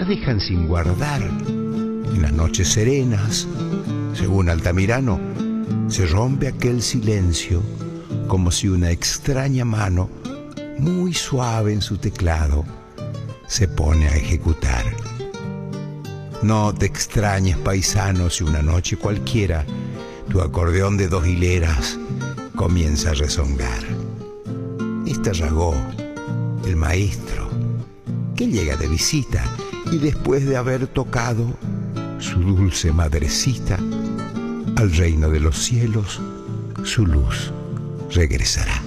la dejan sin guardar. En las noches serenas, según Altamirano, se rompe aquel silencio como si una extraña mano, muy suave en su teclado, se pone a ejecutar. No te extrañes, paisano, si una noche cualquiera tu acordeón de 2 hileras comienza a rezongar. Este Ragó, el maestro, que llega de visita y después de haber tocado su dulce madrecita, al reino de los cielos su luz regresará.